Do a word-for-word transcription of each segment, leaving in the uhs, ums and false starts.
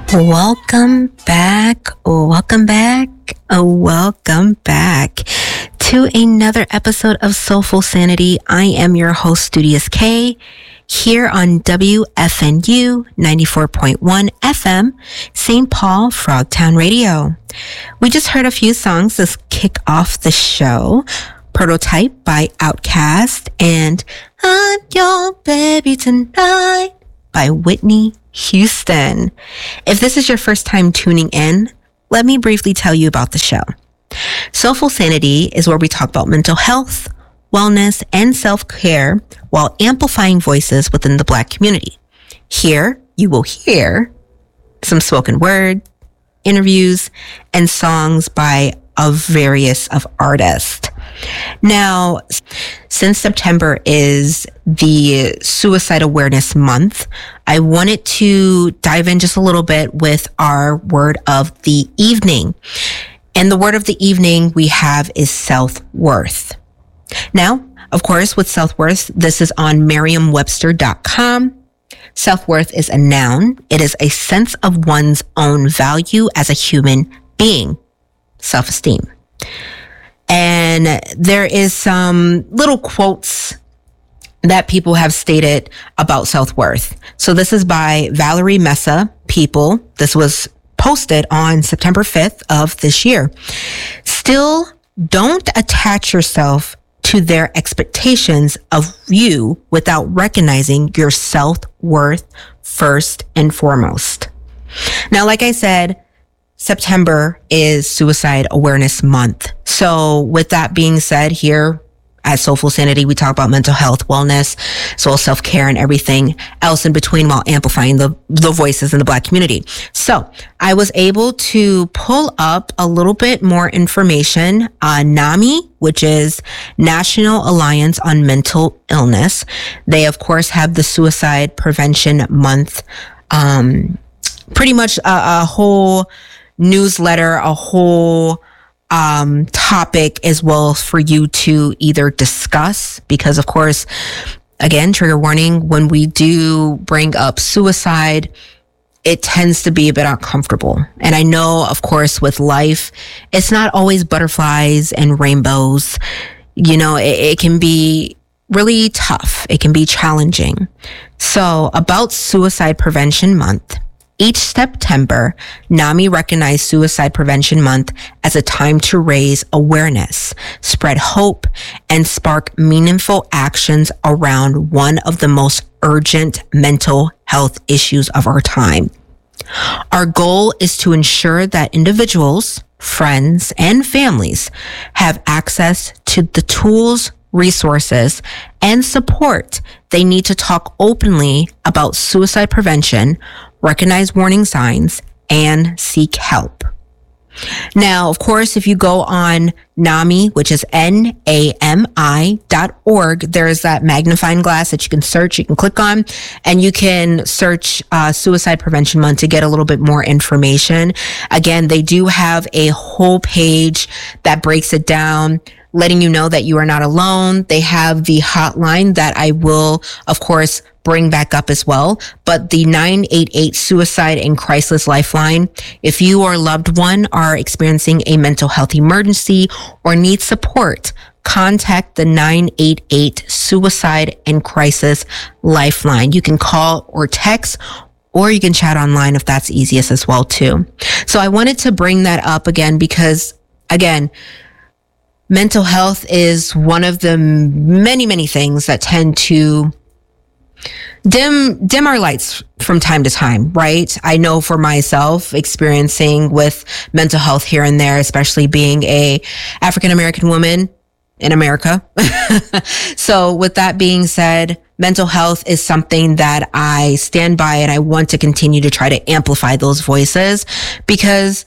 Welcome back, welcome back, uh, welcome back to another episode of Soulful Sanity. I am your host, Studious K, here on W F N U ninety-four point one F M, Saint Paul Frogtown Radio. We just heard a few songs to kick off the show. Prototype by Outkast and I'm Your Baby Tonight by Whitney Houston. If this is your first time tuning in, let me briefly tell you about the show. Soulful Sanity is where we talk about mental health, wellness, and self-care while amplifying voices within the Black community. Here, you will hear some spoken word, interviews, and songs by a various of artists. Now, since September is the Suicide Awareness Month, I wanted to dive in just a little bit with our word of the evening. And the word of the evening we have is self-worth. Now, of course, with self-worth, this is on merriam webster dot com. Self-worth is a noun. It is a sense of one's own value as a human being. Self-esteem. And there is some little quotes that people have stated about self-worth. So this is by Valerie Mesa, People. This was posted on September fifth of this year. Still, don't attach yourself to their expectations of you without recognizing your self-worth first and foremost. Now, like I said, September is Suicide Awareness Month. So with that being said, here at Soulful Sanity, we talk about mental health, wellness, soul self-care, and everything else in between while amplifying the, the voices in the Black community. So I was able to pull up a little bit more information on NAMI, which is National Alliance on Mental Illness. They, of course, have the Suicide Prevention Month, um, pretty much a, a whole newsletter, a whole um, topic as well for you to either discuss, because of course, again, trigger warning, when we do bring up suicide, it tends to be a bit uncomfortable. And I know, of course, with life, it's not always butterflies and rainbows. You know, it, it can be really tough. It can be challenging. So about Suicide Prevention Month, each September, NAMI recognized Suicide Prevention Month as a time to raise awareness, spread hope, and spark meaningful actions around one of the most urgent mental health issues of our time. Our goal is to ensure that individuals, friends, and families have access to the tools, resources, and support they need to talk openly about suicide prevention, recognize warning signs, and seek help. Now, of course, if you go on NAMI, which is N A M I dot org, there's that magnifying glass that you can search, you can click on, and you can search uh, Suicide Prevention Month to get a little bit more information. Again, they do have a whole page that breaks it down, letting you know that you are not alone. They have the hotline that I will, of course, bring back up as well. But the nine eight eight Suicide and Crisis Lifeline, if you or loved one are experiencing a mental health emergency or need support, contact the nine eight eight Suicide and Crisis Lifeline. You can call or text, or you can chat online if that's easiest as well too. So I wanted to bring that up again because, again, mental health is one of the many, many things that tend to dim dim our lights from time to time, right? I know for myself, experiencing with mental health here and there, especially being a African American woman in America. So with that being said, mental health is something that I stand by, and I want to continue to try to amplify those voices, because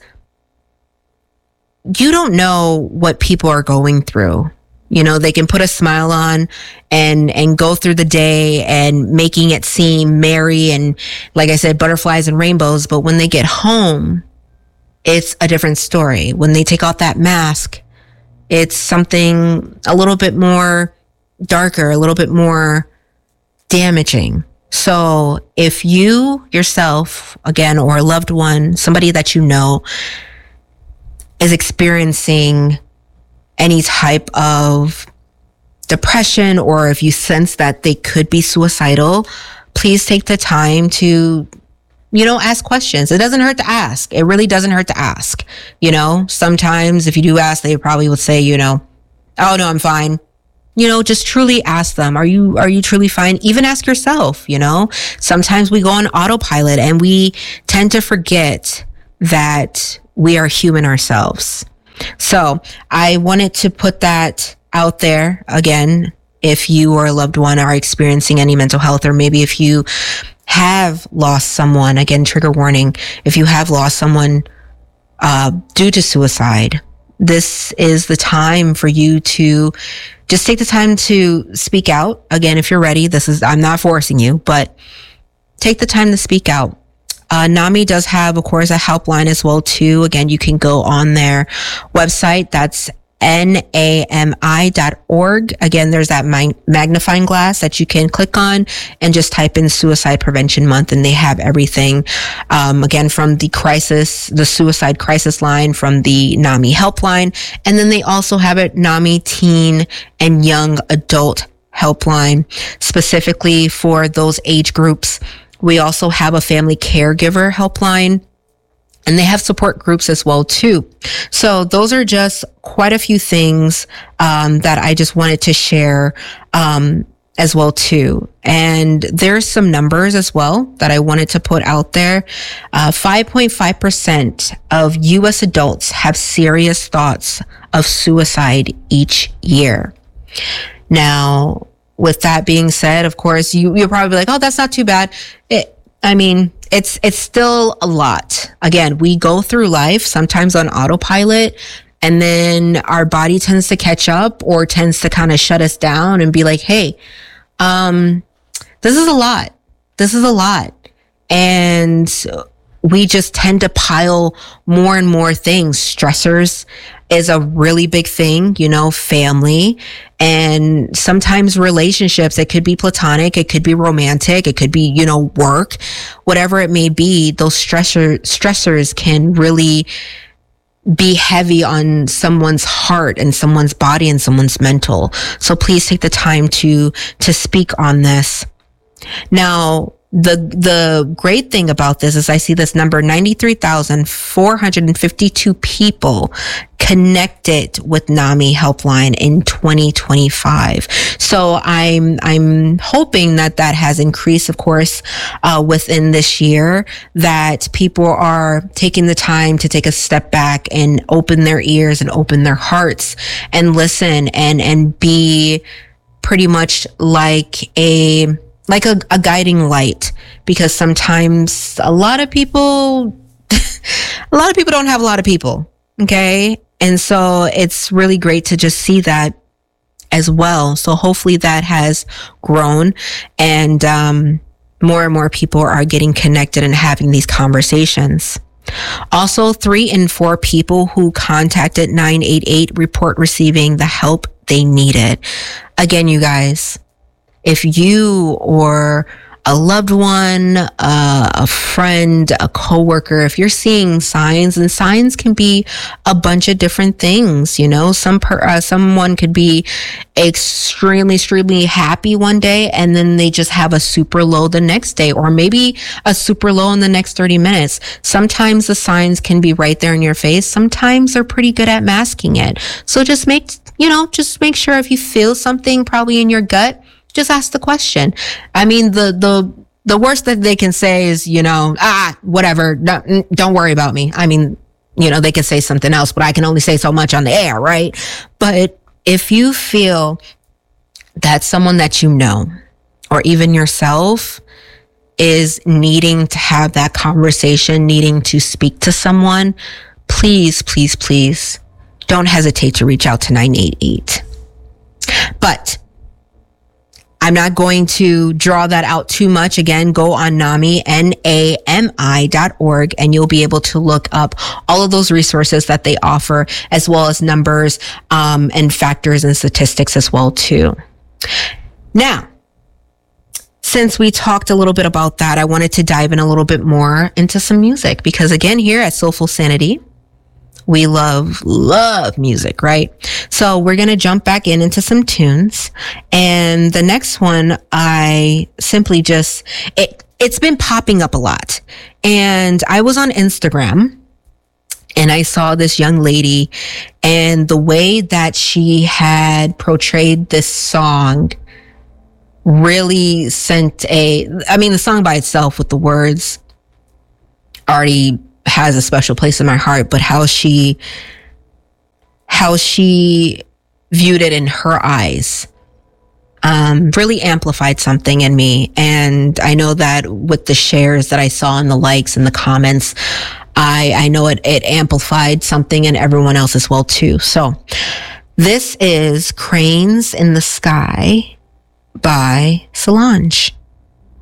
you don't know what people are going through. You know, they can put a smile on and, and go through the day and making it seem merry and, like I said, butterflies and rainbows. But when they get home, it's a different story. When they take off that mask, it's something a little bit more darker, a little bit more damaging. So if you yourself, again, or a loved one, somebody that you know is experiencing any type of depression, or if you sense that they could be suicidal, please take the time to, you know, ask questions. It doesn't hurt to ask. It really doesn't hurt to ask. You know, sometimes if you do ask, they probably would say, you know, oh no, I'm fine. You know, just truly ask them, are you, are you truly fine? Even ask yourself, you know, sometimes we go on autopilot and we tend to forget that we are human ourselves. So I wanted to put that out there again. If you or a loved one are experiencing any mental health, or maybe if you have lost someone, again, trigger warning, if you have lost someone uh, due to suicide, this is the time for you to just take the time to speak out. Again, if you're ready, this is, I'm not forcing you, but take the time to speak out. Uh, NAMI does have, of course, a helpline as well, too. Again, you can go on their website. That's N A M I dot org. Again, there's that magnifying glass that you can click on and just type in Suicide Prevention Month, and they have everything. Um, again, from the crisis, the suicide crisis line, from the NAMI helpline. And then they also have a NAMI teen and young adult helpline specifically for those age groups. We also have a family caregiver helpline, and they have support groups as well, too. So those are just quite a few things um, that I just wanted to share um, as well, too. And there's some numbers as well that I wanted to put out there. Uh, five point five percent of U S adults have serious thoughts of suicide each year. Now, with that being said, of course, you, you're probably like, oh, that's not too bad. It, I mean, it's, it's still a lot. Again, we go through life sometimes on autopilot, and then our body tends to catch up or tends to kind of shut us down and be like, hey, um, this is a lot. This is a lot. And we just tend to pile more and more things. Stressors is a really big thing, you know, family, and sometimes relationships. It could be platonic, it could be romantic, it could be, you know, work, whatever it may be. Those stressor stressors can really be heavy on someone's heart and someone's body and someone's mental. So please take the time to to speak on this. Now, The the great thing about this is I see this number, ninety-three thousand four hundred fifty-two people connected with NAMI helpline in twenty twenty-five. So I'm I'm hoping that that has increased, of course, uh, within this year, that people are taking the time to take a step back and open their ears and open their hearts and listen and and be pretty much like a like a, a guiding light, because sometimes a lot of people, a lot of people don't have a lot of people. Okay. And so it's really great to just see that as well. So hopefully that has grown, and, um, more and more people are getting connected and having these conversations. Also, three in four people who contacted nine eight eight report receiving the help they needed. Again, you guys, if you or a loved one, uh, a friend, a coworker, if you're seeing signs, and signs can be a bunch of different things, you know, some per, uh, someone could be extremely, extremely happy one day, and then they just have a super low the next day, or maybe a super low in the next thirty minutes. Sometimes the signs can be right there in your face. Sometimes they're pretty good at masking it. So just make, you know, just make sure if you feel something probably in your gut, just ask the question. I mean, the, the, the worst that they can say is, you know, ah, whatever. Don't, don't worry about me. I mean, you know, they can say something else, but I can only say so much on the air, right? But if you feel that someone that you know, or even yourself, is needing to have that conversation, needing to speak to someone, please, please, please don't hesitate to reach out to nine eight eight. But I'm not going to draw that out too much. Again, go on NAMI, N A M I dot org, and you'll be able to look up all of those resources that they offer, as well as numbers um, and factors and statistics as well, too. Now, since we talked a little bit about that, I wanted to dive in a little bit more into some music because again, here at Soulful Sanity, we love, love music, right? So we're going to jump back in into some tunes. And the next one, I simply just, it, it's been popping up a lot. And I was on Instagram and I saw this young lady and the way that she had portrayed this song really sent a, I mean, the song by itself with the words already has a special place in my heart, but how she, how she viewed it in her eyes, um, really amplified something in me. And I know that with the shares that I saw and the likes and the comments, I, I know it, it amplified something in everyone else as well too. So this is Cranes in the Sky by Solange.